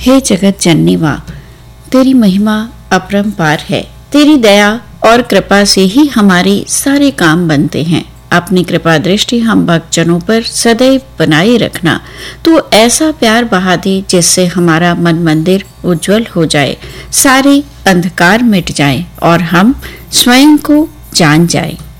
हे जगत जननी माँ, तेरी महिमा अपरंपार है। तेरी दया और कृपा से ही हमारे सारे काम बनते हैं। अपनी कृपा दृष्टि हम भक्तजनों पर सदैव बनाए रखना। तो ऐसा प्यार बहा दे जिससे हमारा मन मंदिर उज्जवल हो जाए, सारे अंधकार मिट जाए और हम स्वयं को जान जाए।